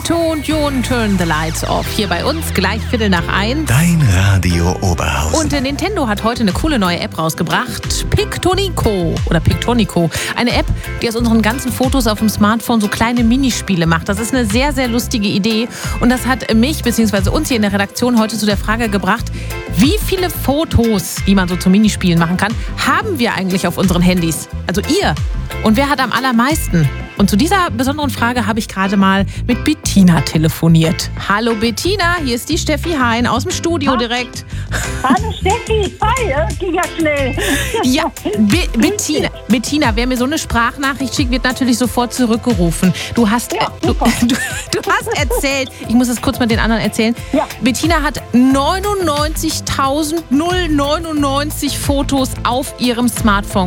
Don't you turn the lights off. Hier bei uns gleich 1:15. Dein Radio Oberhausen. Und Nintendo hat heute eine coole neue App rausgebracht. Pictonico. Eine App, die aus unseren ganzen Fotos auf dem Smartphone so kleine Minispiele macht. Das ist eine sehr, sehr lustige Idee. Und das hat mich bzw. uns hier in der Redaktion heute zu der Frage gebracht, wie viele Fotos, die man so zu Minispielen machen kann, haben wir eigentlich auf unseren Handys? Also ihr. Und wer hat am allermeisten? Und zu dieser besonderen Frage habe ich gerade mal mit Bettina telefoniert. Hallo Bettina, hier ist die Steffi Hein aus dem Studio direkt. Hallo Steffi, hi, ging ja schnell. Ja, Bettina, wer mir so eine Sprachnachricht schickt, wird natürlich sofort zurückgerufen. Du hast erzählt, ich muss es kurz mal den anderen erzählen, Ja. Bettina hat 99.099 Fotos auf ihrem Smartphone